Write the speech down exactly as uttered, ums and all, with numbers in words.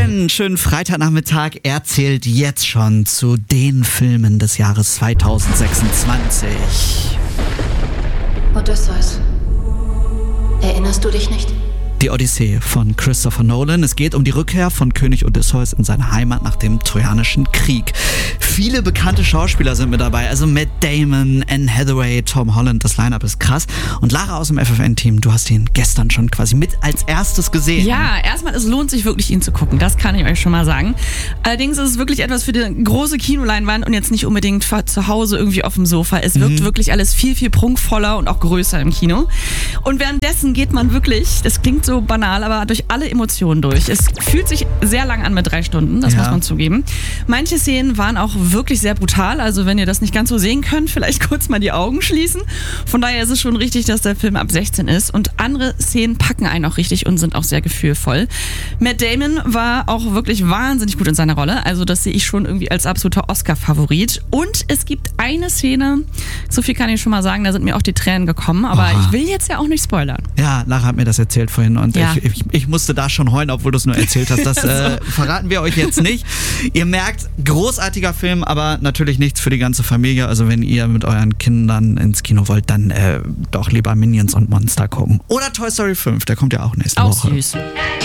Einen schönen Freitagnachmittag. Er zählt jetzt schon zu den Filmen des Jahres zweitausendsechsundzwanzig. Odysseus. Erinnerst du dich nicht? Die Odyssee von Christopher Nolan. Es geht um die Rückkehr von König Odysseus in seine Heimat nach dem Trojanischen Krieg. Viele bekannte Schauspieler sind mit dabei, also Matt Damon, Anne Hathaway, Tom Holland. Das Line-Up ist krass. Und Lara aus dem F F N-Team, du hast ihn gestern schon quasi mit als erstes gesehen. Ja, erstmal, es lohnt sich wirklich, ihn zu gucken. Das kann ich euch schon mal sagen. Allerdings ist es wirklich etwas für die große Kinoleinwand und jetzt nicht unbedingt zu Hause irgendwie auf dem Sofa. Es wirkt mhm. wirklich alles viel, viel prunkvoller und auch größer im Kino. Und währenddessen geht man wirklich, das klingt so banal, aber durch alle Emotionen durch. Es fühlt sich sehr lang an mit drei Stunden, das ja. muss man zugeben. Manche Szenen waren auch wirklich sehr brutal, also wenn ihr das nicht ganz so sehen könnt, vielleicht kurz mal die Augen schließen. Von daher ist es schon richtig, dass der Film ab sechzehn ist und andere Szenen packen einen auch richtig und sind auch sehr gefühlvoll. Matt Damon war auch wirklich wahnsinnig gut in seiner Rolle, also das sehe ich schon irgendwie als absoluter Oscar-Favorit. Und es gibt eine Szene, so viel kann ich schon mal sagen, da sind mir auch die Tränen gekommen, aber Aha. ich will jetzt ja auch nicht spoilern. Ja, Lara hat mir das erzählt vorhin und ja. ich, ich, ich musste da schon heulen, obwohl du es nur erzählt hast. Das äh, verraten wir euch jetzt nicht. Ihr merkt, großartiger Film, aber natürlich nichts für die ganze Familie. Also wenn ihr mit euren Kindern ins Kino wollt, dann äh, doch lieber Minions und Monster gucken. Oder Toy Story fünf, der kommt ja auch nächste auch Woche. Süß.